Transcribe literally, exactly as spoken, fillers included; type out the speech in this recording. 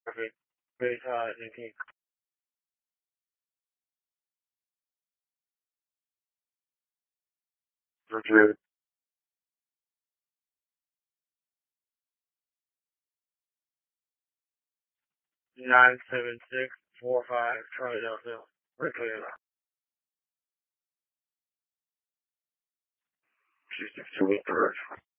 Perfect. Great, uh, Nikki. Richard. nine seven six four five Philadelphia. Richard. two six two eight.